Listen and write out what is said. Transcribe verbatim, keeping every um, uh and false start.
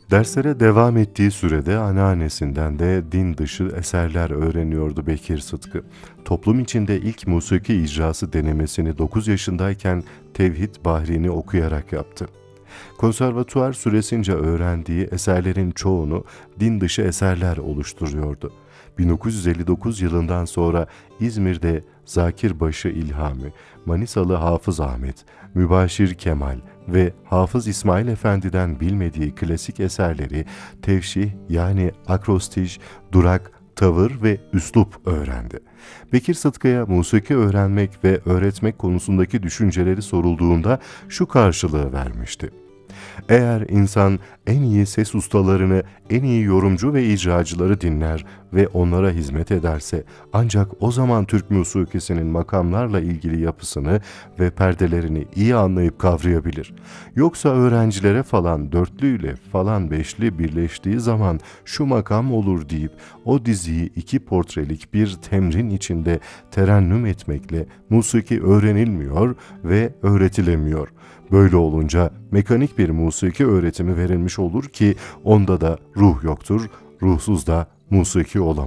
Derslere devam ettiği sürede anneannesinden de din dışı eserler öğreniyordu Bekir Sıtkı. Toplum içinde ilk musiki icrası denemesini dokuz yaşındayken Tevhid Bahri'ni okuyarak yaptı. Konservatuvar süresince öğrendiği eserlerin çoğunu din dışı eserler oluşturuyordu. bin dokuz yüz elli dokuz yılından sonra İzmir'de Zakirbaşı İlhami, Manisalı Hafız Ahmet, Mübaşir Kemal ve Hafız İsmail Efendi'den bilmediği klasik eserleri tevşih yani akrostij, durak, tavır ve üslup öğrendi. Bekir Sıtkı'ya musiki öğrenmek ve öğretmek konusundaki düşünceleri sorulduğunda şu karşılığı vermişti: Eğer insan en iyi ses ustalarını, en iyi yorumcu ve icracıları dinler ve onlara hizmet ederse, ancak o zaman Türk musikisinin makamlarla ilgili yapısını ve perdelerini iyi anlayıp kavrayabilir. Yoksa öğrencilere falan dörtlüyle falan beşli birleştiği zaman şu makam olur deyip o diziyi iki portrelik bir temrin içinde terennüm etmekle musiki öğrenilmiyor ve öğretilemiyor. Böyle olunca mekanik bir musiki öğretimi verilmiş olur ki onda da ruh yoktur, ruhsuz da musiki olamaz.